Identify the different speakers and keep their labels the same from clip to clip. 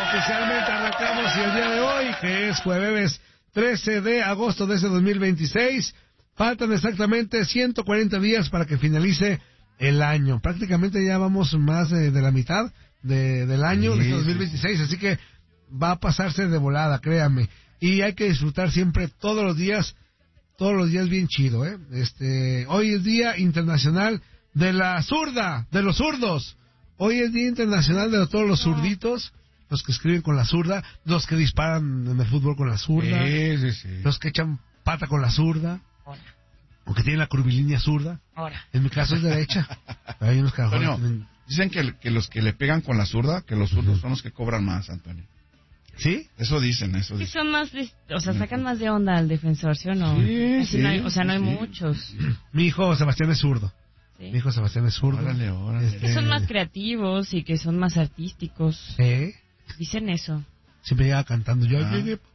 Speaker 1: Oficialmente arrancamos y el día de hoy, que es jueves 13 de agosto de ese 2026, faltan exactamente 140 días para que finalice el año. Prácticamente ya vamos más de la mitad del año de este 2026, así que va a pasarse de volada, créanme. Y hay que disfrutar siempre todos los días bien chido, ¿eh? Hoy es Día Internacional de la Zurda, de los zurdos. Hoy es Día Internacional de todos los zurditos, los que escriben con la zurda, los que disparan en el fútbol con la zurda, los que echan pata con la zurda, o que tienen la curvilínea zurda. En mi caso es derecha. Hay unos carajones.
Speaker 2: Antonio, dicen que los que le pegan con la zurda, que los zurdos son los que cobran más, Antonio.
Speaker 1: ¿Sí?
Speaker 2: Eso dicen.
Speaker 3: Sí, son más, o sea, sacan más de onda al defensor, ¿sí o no?
Speaker 2: Sí,
Speaker 3: no hay, o sea, no hay muchos.
Speaker 1: Mi hijo Sebastián es zurdo.
Speaker 3: Sí.
Speaker 1: Mi hijo Sebastián es zurdo.
Speaker 2: Órale.
Speaker 3: Que son más creativos y que son más artísticos. Dicen eso.
Speaker 1: Siempre llega cantando. Yo llegué, papá.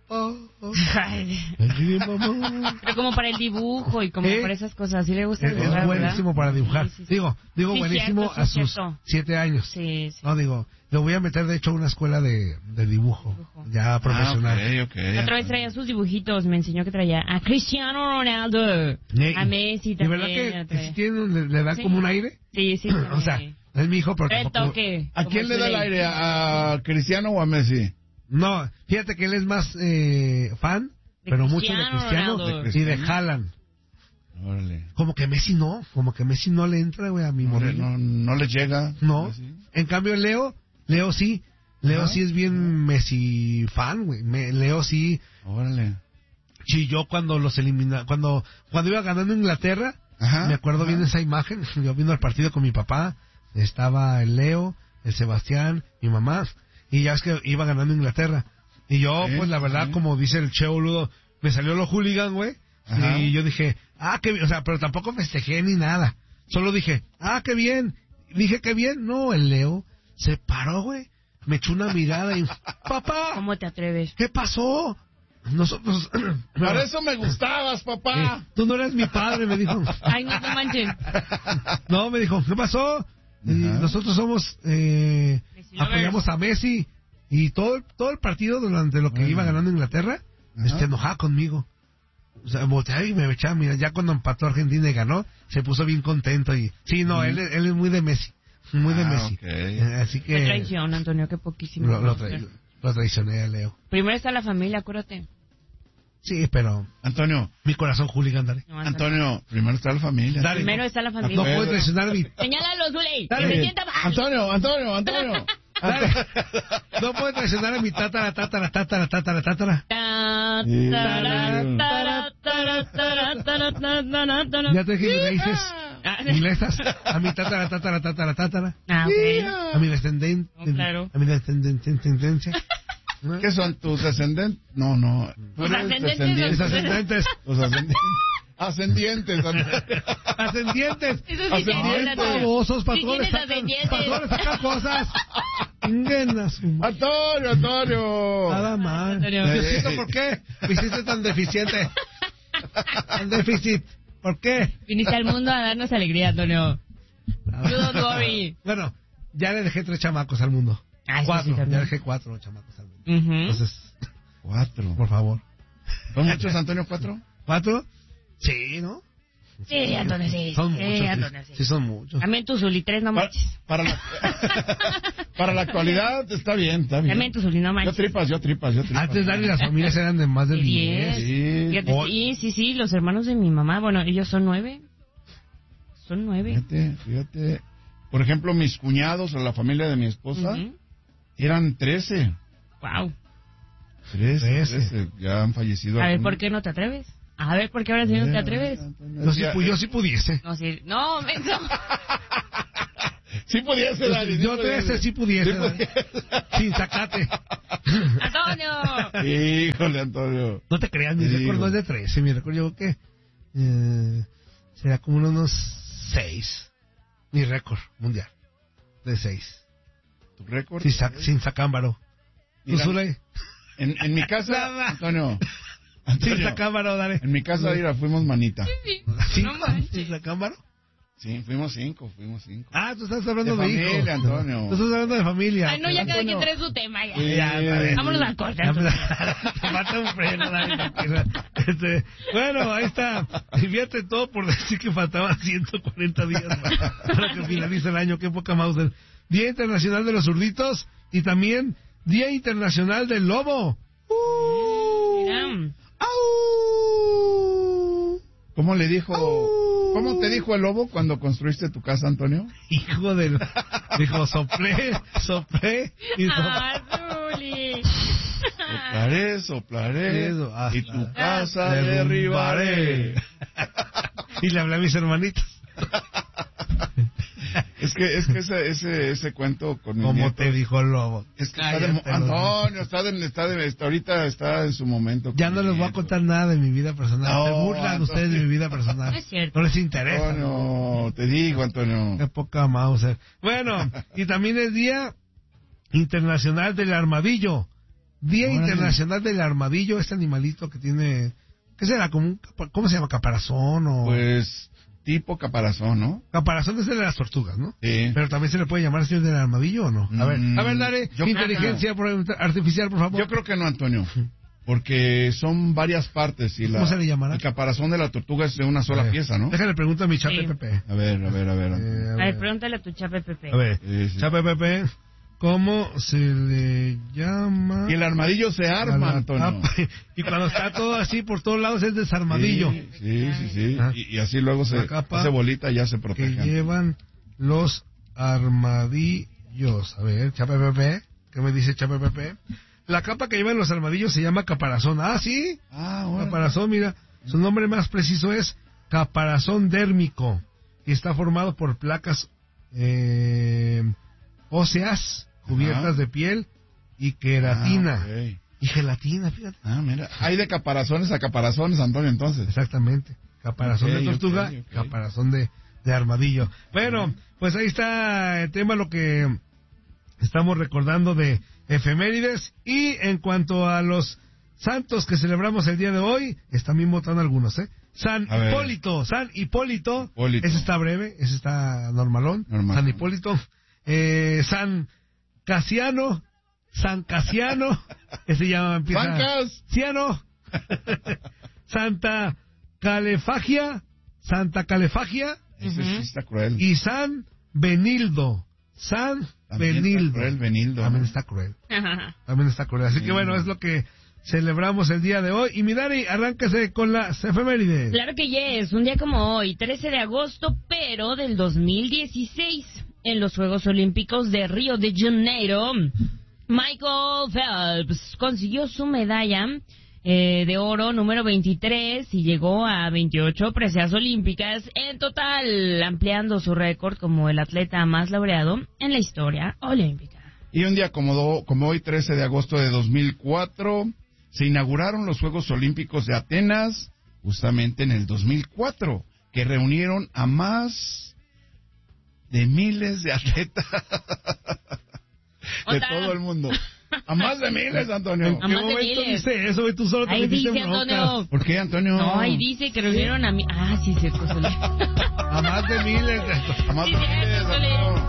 Speaker 3: Pero como para el dibujo y como para esas cosas, ¿sí le gusta dibujar?
Speaker 1: Es buenísimo para dibujar. Sí. Digo sí, buenísimo
Speaker 3: cierto,
Speaker 1: a sus 7 años.
Speaker 3: Sí.
Speaker 1: No, lo voy a meter de hecho a una escuela de dibujo ya profesional.
Speaker 2: Okay.
Speaker 3: Otra vez traía sus dibujitos, me enseñó que traía a Cristiano Ronaldo, a Messi también.
Speaker 1: ¿De verdad que sí le da como un aire?
Speaker 3: Sí.
Speaker 1: O sea, es mi hijo, pero tampoco...
Speaker 2: ¿A quién le da el aire? ¿A Cristiano o a Messi?
Speaker 1: No, fíjate que él es más fan, pero mucho de Cristiano y de Haaland.
Speaker 2: Órale.
Speaker 1: Como que Messi no le entra, güey, a mi moreno.
Speaker 2: No le llega.
Speaker 1: No. En cambio Leo sí. Leo sí es bien Messi fan, güey. Leo sí.
Speaker 2: Órale.
Speaker 1: Sí, yo cuando los elimina, cuando iba ganando Inglaterra, me acuerdo bien de esa imagen. Yo viendo el partido con mi papá, estaba el Leo, el Sebastián, mi mamá. Y ya es que iba ganando Inglaterra. Y yo, pues la verdad, como dice el Che Boludo, me salió lo hooligan, güey. Y yo dije, qué bien. O sea, pero tampoco festejé ni nada. Solo dije, qué bien. Dije, qué bien. No, el Leo se paró, güey. Me echó una mirada y, papá.
Speaker 3: ¿Cómo te atreves?
Speaker 1: ¿Qué pasó? Nosotros...
Speaker 2: Para eso me gustabas, papá.
Speaker 1: Tú no eres mi padre, me dijo.
Speaker 3: Ay, no manchen.
Speaker 1: No, me dijo, ¿qué pasó? Y nosotros somos... apoyamos a Messi. Y todo el partido durante lo que iba ganando Inglaterra, enojaba conmigo. O sea, volteaba y me echaba, mira, ya cuando empató Argentina y ganó, se puso bien contento y... Sí, no, él es muy de Messi. Muy de Messi.
Speaker 2: Okay.
Speaker 1: Así que...
Speaker 3: Qué traición, Antonio, qué poquísimo.
Speaker 1: Lo traicioné a Leo.
Speaker 3: Primero está la familia, acuérdate.
Speaker 1: Sí, pero...
Speaker 2: Antonio.
Speaker 1: Mi corazón hooligan, dale.
Speaker 3: No,
Speaker 2: Antonio, primero está la familia.
Speaker 1: Dale.
Speaker 3: Primero está la familia.
Speaker 1: No puedes traicionar a mi...
Speaker 3: Señálalo, Zuley.
Speaker 1: Dale.
Speaker 3: Que se sienta mal.
Speaker 2: Antonio.
Speaker 1: No puedes traicionar a mi tatara. Ya te dije mis raíces inglesas. A mi tatara.
Speaker 3: Okay.
Speaker 1: A mi descendencia.
Speaker 3: Claro.
Speaker 1: A mi descendencia.
Speaker 2: ¿Qué son tus descendentes? No.
Speaker 3: Tus ascendentes.
Speaker 1: Ascendientes.
Speaker 2: Los ascendientes.
Speaker 1: Ascendientes.
Speaker 3: Eso sí tienes,
Speaker 1: Babosos,
Speaker 3: patrones.
Speaker 1: Patrones sacan cosas. Ingenas.
Speaker 2: Antonio.
Speaker 1: Nada más. Diosito, ¿por qué me hiciste tan deficiente? Tan déficit. ¿Por qué?
Speaker 3: Viniste al mundo a darnos alegría, Antonio. You don't worry.
Speaker 1: Bueno, ya le dejé 3 chamacos al mundo. 4. Ya dejé 4 chamacos al mundo. Entonces,
Speaker 2: 4.
Speaker 1: por favor.
Speaker 2: ¿Son muchos, Antonio, 4?
Speaker 1: ¿4? Sí, ¿no?
Speaker 3: Sí, Antonio, sí.
Speaker 1: Son muchos.
Speaker 3: Antonio,
Speaker 1: sí, son muchos.
Speaker 3: También tu Zuli, 3 no manches.
Speaker 2: Para la actualidad está bien.
Speaker 3: También tu Zuli, no manches.
Speaker 2: Yo tripas.
Speaker 1: Antes Dani y las familias eran de más de 10.
Speaker 2: Sí.
Speaker 3: Fíjate, sí, los hermanos de mi mamá, bueno, ellos son 9. Son 9.
Speaker 2: Fíjate. Por ejemplo, mis cuñados o la familia de mi esposa eran 13.
Speaker 3: Wow.
Speaker 2: 13. Ya han fallecido.
Speaker 3: A ver, ¿por qué no te atreves? A ver, ¿por qué ahora sí no te atreves?
Speaker 1: Yo sí pudiese.
Speaker 3: No, menso.
Speaker 2: Sí pudiese, Dani.
Speaker 1: Yo 13 sí pudiese. Sin sacate.
Speaker 3: ¡Antonio!
Speaker 2: Híjole, Antonio.
Speaker 1: No te creas, mi récord no es de 13. Mi récord yo creo que será como unos 6. Mi récord mundial. De 6.
Speaker 2: ¿Tu récord?
Speaker 1: Sin sacámbaro. ¿Tú, Zuley?
Speaker 2: En mi casa, Antonio.
Speaker 1: Sin sacámbaro, dale.
Speaker 2: En mi casa, mira, fuimos manita.
Speaker 1: ¿Sí? ¿Sin sacámbaro?
Speaker 2: Sí, fuimos cinco.
Speaker 1: Ah, tú estás hablando de
Speaker 2: familia,
Speaker 1: hijos.
Speaker 2: Antonio.
Speaker 1: Tú estás hablando de familia.
Speaker 3: Ay, no, ya cada
Speaker 2: Antonio.
Speaker 3: quien trae su tema, ya.
Speaker 2: Sí,
Speaker 3: Vámonos al corte.
Speaker 1: Te mata un freno, bueno, ahí está. Fíjate todo por decir que faltaban 140 días para que finalice el año. Qué poca Mauser. Día Internacional de los Zurditos y también Día Internacional del Lobo.
Speaker 3: Mira.
Speaker 2: ¿Cómo le dijo? ¿Cómo te dijo el lobo cuando construiste tu casa, Antonio?
Speaker 1: Hijo del... Dijo, soplé y
Speaker 3: Zuli.
Speaker 2: Soplaré,
Speaker 1: Eso,
Speaker 2: y tu casa derribaré.
Speaker 1: Y le hablé a mis hermanitos.
Speaker 2: Es que ese cuento con mis
Speaker 1: Como
Speaker 2: nietos,
Speaker 1: te dijo el lobo.
Speaker 2: es que
Speaker 1: Cállate,
Speaker 2: Antonio ahorita está en su momento.
Speaker 1: Ya no les voy a contar nada de mi vida personal.
Speaker 2: No,
Speaker 1: Se burlan
Speaker 2: Antonio.
Speaker 1: ustedes de mi vida personal.
Speaker 3: No es cierto.
Speaker 1: No les interesa.
Speaker 2: Antonio, te digo, Antonio.
Speaker 1: Qué poca Mauser. Bueno, y también es Día Internacional del Armadillo. Día
Speaker 2: Órale.
Speaker 1: Internacional del Armadillo, este animalito que tiene... ¿Qué será? ¿Cómo se llama? ¿Caparazón o...?
Speaker 2: Pues, tipo caparazón, ¿no?
Speaker 1: Caparazón es el de las tortugas, ¿no?
Speaker 2: Sí.
Speaker 1: Pero también se le puede llamar así el del armadillo, ¿o no? A ver, dale,
Speaker 2: yo
Speaker 1: inteligencia artificial, por favor.
Speaker 2: Yo creo que no, Antonio. Porque son varias partes y
Speaker 1: ¿Cómo se le llamará?
Speaker 2: el caparazón de la tortuga es de una sola pieza, ¿no?
Speaker 1: Déjale preguntar a mi chape
Speaker 3: Sí.
Speaker 1: Pepe.
Speaker 2: A ver.
Speaker 3: A ver, pregúntale a tu chape, Pepe.
Speaker 1: A ver,
Speaker 2: Sí.
Speaker 1: chape Pepe, ¿cómo se le llama?
Speaker 2: Y el armadillo se
Speaker 1: a
Speaker 2: arma,
Speaker 1: la
Speaker 2: Antonio.
Speaker 1: tapa? Y cuando está todo así por todos lados es desarmadillo.
Speaker 2: Sí.
Speaker 1: Ah.
Speaker 2: Y así luego se
Speaker 1: La capa
Speaker 2: hace bolita y ya se
Speaker 1: Que
Speaker 2: protege.
Speaker 1: llevan los armadillos. A ver, chape Pepe, ¿qué me dice chape Pepe? La capa que llevan los armadillos se llama caparazón. Ah, sí.
Speaker 2: Ah, bueno.
Speaker 1: Caparazón, mira, su nombre más preciso es caparazón dérmico y está formado por placas óseas cubiertas
Speaker 2: Ajá.
Speaker 1: de piel y queratina
Speaker 2: Ah, ok.
Speaker 1: y gelatina, fíjate.
Speaker 2: Ah, mira. Hay de caparazones a caparazones, Antonio, entonces.
Speaker 1: Exactamente, caparazón
Speaker 2: Ok,
Speaker 1: de tortuga,
Speaker 2: ok.
Speaker 1: caparazón de armadillo. Bueno, pues ahí está el tema, lo que estamos recordando de efemérides. Y en cuanto a los santos que celebramos el día de hoy, están bien votando algunos, San
Speaker 2: A ver.
Speaker 1: Hipólito,
Speaker 2: Hipólito.
Speaker 1: ese está breve, ese está normalón.
Speaker 2: Normal.
Speaker 1: San Hipólito, San Casiano, ese ya empieza.
Speaker 2: ¡Zancas!
Speaker 1: Ciano, Santa Calefagia,
Speaker 2: Ese sí está cruel.
Speaker 1: y San Benildo.
Speaker 2: También está cruel, Benildo.
Speaker 1: También está cruel. Así que bueno, es lo que celebramos el día de hoy. Y Midari, arráncase con las efemérides.
Speaker 3: Claro que yes, un día como hoy, 13 de agosto, pero del 2016, en los Juegos Olímpicos de Río de Janeiro, Michael Phelps consiguió su medalla de oro número 23 y llegó a 28 preseas olímpicas en total, ampliando su récord como el atleta más laureado en la historia olímpica.
Speaker 2: Y un día como hoy, 13 de agosto de 2004, se inauguraron los Juegos Olímpicos de Atenas, justamente en el 2004, que reunieron a más de miles de atletas de todo el mundo. A más de miles, Antonio.
Speaker 3: A
Speaker 1: ¿En qué
Speaker 3: más de
Speaker 1: momento
Speaker 3: miles.
Speaker 1: dice eso? Y tú solo te
Speaker 3: Ahí
Speaker 1: metiste
Speaker 3: dice,
Speaker 1: en broncas.
Speaker 3: Antonio.
Speaker 2: ¿Por qué, Antonio?
Speaker 3: No, ahí dice que reunieron a mí. Ah, sí, cierto, Zuli.
Speaker 1: A más de miles.
Speaker 2: A más
Speaker 3: Sí,
Speaker 2: de miles,
Speaker 3: cierto, Zuli.
Speaker 2: Antonio.